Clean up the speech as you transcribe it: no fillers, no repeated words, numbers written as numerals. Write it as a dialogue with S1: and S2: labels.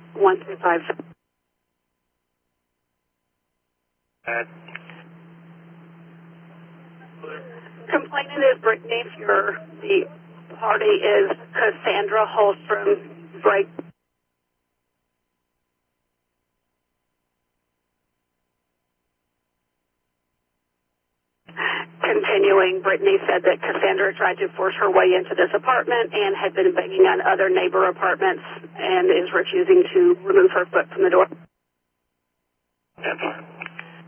S1: 135. Complainant is Brittany Fuhrer. The party is Cassandra Holstrom. Break. Continuing, Brittany said that Cassandra tried to force her way into this apartment and had been banging on other neighbor apartments and is refusing to remove her foot from the door.